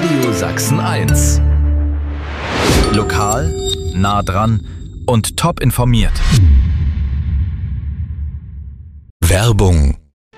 Radio Sachsen 1. Lokal, nah dran und top informiert. Werbung.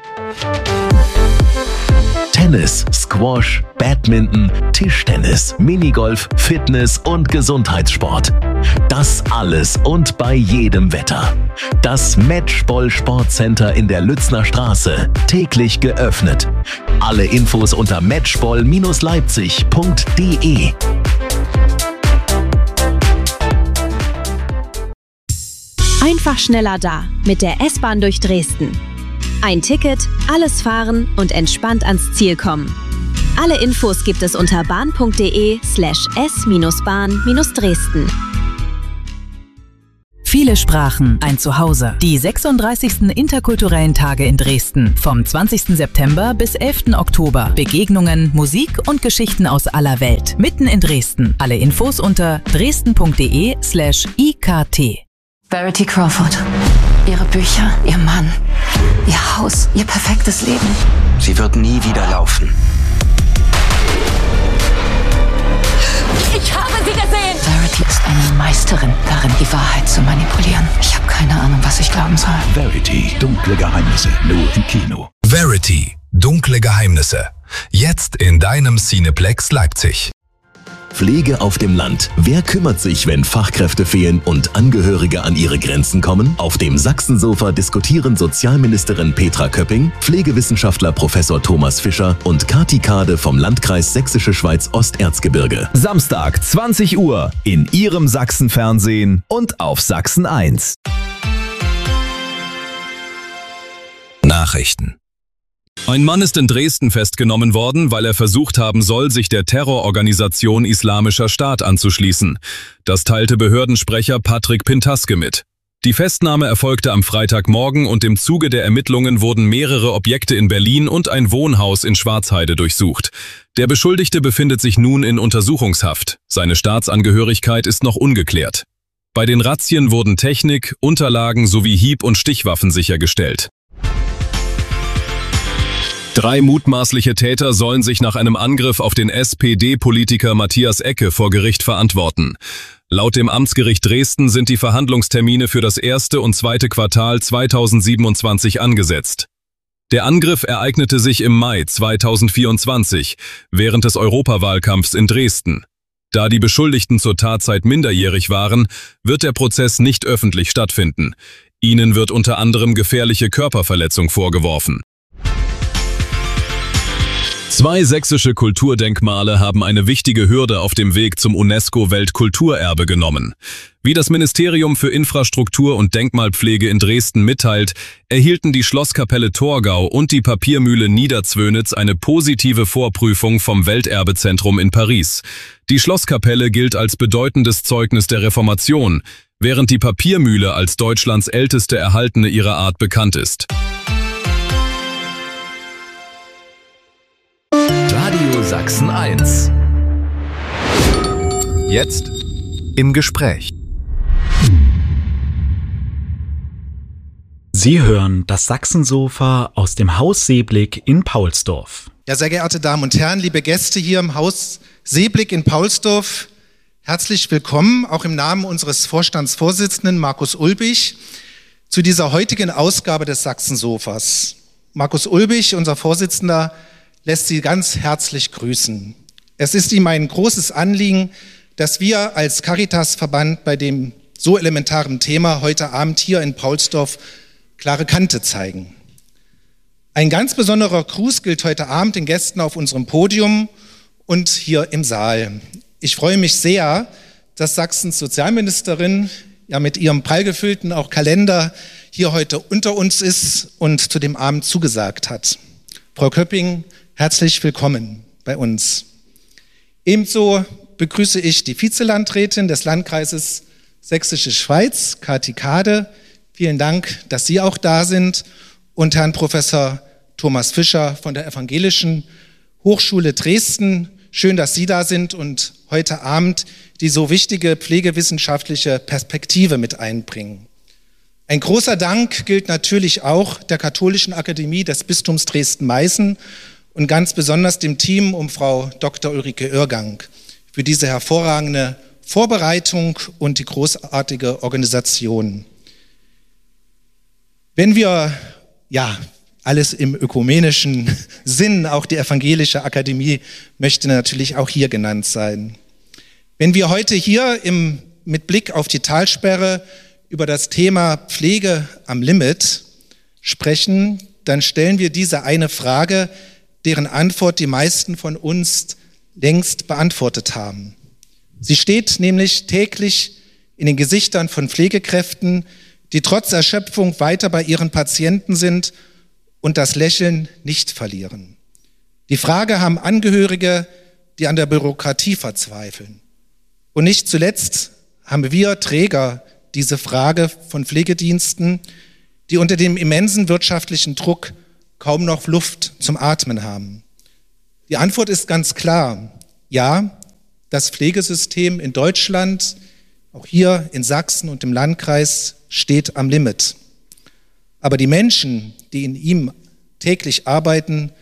Tennis, Squash, Badminton, Tischtennis, Minigolf, Fitness und Gesundheitssport. Das alles und bei jedem Wetter. Das Matchball Sportcenter in der Lützner Straße. Täglich geöffnet. Alle Infos unter matchball-leipzig.de. Einfach schneller da mit der S-Bahn durch Dresden. Ein Ticket, alles fahren und entspannt ans Ziel kommen. Alle Infos gibt es unter bahn.de/s-bahn-Dresden. Viele Sprachen, ein Zuhause. Die 36. Interkulturellen Tage in Dresden. Vom 20. September bis 11. Oktober. Begegnungen, Musik und Geschichten aus aller Welt. Mitten in Dresden. Alle Infos unter dresden.de/ikt. Verity Crawford. Ihre Bücher, ihr Mann, ihr Haus, ihr perfektes Leben. Sie wird nie wieder laufen. Ich habe sie gesehen! Verity ist eine Meisterin darin, die Wahrheit zu manipulieren. Ich habe keine Ahnung, was ich glauben soll. Verity, dunkle Geheimnisse, nur im Kino. Verity, dunkle Geheimnisse. Jetzt in deinem Cineplex Leipzig. Pflege auf dem Land. Wer kümmert sich, wenn Fachkräfte fehlen und Angehörige an ihre Grenzen kommen? Auf dem Sachsensofa diskutieren Sozialministerin Petra Köpping, Pflegewissenschaftler Professor Thomas Fischer und Kati Kade vom Landkreis Sächsische Schweiz-Osterzgebirge. Samstag, 20 Uhr in Ihrem Sachsenfernsehen und auf Sachsen 1. Nachrichten. Ein Mann ist in Dresden festgenommen worden, weil er versucht haben soll, sich der Terrororganisation Islamischer Staat anzuschließen. Das teilte Behördensprecher Patrick Pintaske mit. Die Festnahme erfolgte am Freitagmorgen und im Zuge der Ermittlungen wurden mehrere Objekte in Berlin und ein Wohnhaus in Schwarzheide durchsucht. Der Beschuldigte befindet sich nun in Untersuchungshaft. Seine Staatsangehörigkeit ist noch ungeklärt. Bei den Razzien wurden Technik, Unterlagen sowie Hieb- und Stichwaffen sichergestellt. 3 mutmaßliche Täter sollen sich nach einem Angriff auf den SPD-Politiker Matthias Ecke vor Gericht verantworten. Laut dem Amtsgericht Dresden sind die Verhandlungstermine für das 1. und 2. Quartal 2027 angesetzt. Der Angriff ereignete sich im Mai 2024, während des Europawahlkampfs in Dresden. Da die Beschuldigten zur Tatzeit minderjährig waren, wird der Prozess nicht öffentlich stattfinden. Ihnen wird unter anderem gefährliche Körperverletzung vorgeworfen. 2 sächsische Kulturdenkmale haben eine wichtige Hürde auf dem Weg zum UNESCO-Weltkulturerbe genommen. Wie das Ministerium für Infrastruktur und Denkmalpflege in Dresden mitteilt, erhielten die Schlosskapelle Torgau und die Papiermühle Niederzwönitz eine positive Vorprüfung vom Welterbezentrum in Paris. Die Schlosskapelle gilt als bedeutendes Zeugnis der Reformation, während die Papiermühle als Deutschlands älteste erhaltene ihrer Art bekannt ist. Radio Sachsen 1. Jetzt im Gespräch. Sie hören das Sachsensofa aus dem Haus Seeblick in Paulsdorf. Ja, sehr geehrte Damen und Herren, liebe Gäste hier im Haus Seeblick in Paulsdorf, herzlich willkommen, auch im Namen unseres Vorstandsvorsitzenden Markus Ulbich, zu dieser heutigen Ausgabe des Sachsensofas. Markus Ulbich, unser Vorsitzender, lässt Sie ganz herzlich grüßen. Es ist ihm ein großes Anliegen, dass wir als Caritas-Verband bei dem so elementaren Thema heute Abend hier in Paulsdorf klare Kante zeigen. Ein ganz besonderer Gruß gilt heute Abend den Gästen auf unserem Podium und hier im Saal. Ich freue mich sehr, dass Sachsens Sozialministerin ja mit ihrem prall gefüllten auch Kalender hier heute unter uns ist und zu dem Abend zugesagt hat. Frau Köpping, herzlich willkommen bei uns. Ebenso begrüße ich die Vizelandrätin des Landkreises Sächsische Schweiz, Kati Kade. Vielen Dank, dass Sie auch da sind. Und Herrn Professor Thomas Fischer von der Evangelischen Hochschule Dresden. Schön, dass Sie da sind und heute Abend die so wichtige pflegewissenschaftliche Perspektive mit einbringen. Ein großer Dank gilt natürlich auch der Katholischen Akademie des Bistums Dresden-Meißen und ganz besonders dem Team um Frau Dr. Ulrike Oergang für diese hervorragende Vorbereitung und die großartige Organisation. Wenn wir, alles im ökumenischen Sinn, auch die Evangelische Akademie möchte natürlich auch hier genannt sein. Wenn wir heute hier mit Blick auf die Talsperre über das Thema Pflege am Limit sprechen, dann stellen wir diese eine Frage, deren Antwort die meisten von uns längst beantwortet haben. Sie steht nämlich täglich in den Gesichtern von Pflegekräften, die trotz Erschöpfung weiter bei ihren Patienten sind und das Lächeln nicht verlieren. Die Frage haben Angehörige, die an der Bürokratie verzweifeln. Und nicht zuletzt haben wir Träger diese Frage von Pflegediensten, die unter dem immensen wirtschaftlichen Druck kaum noch Luft zum Atmen haben. Die Antwort ist ganz klar. Ja, das Pflegesystem in Deutschland, auch hier in Sachsen und im Landkreis, steht am Limit. Aber die Menschen, die in ihm täglich arbeiten,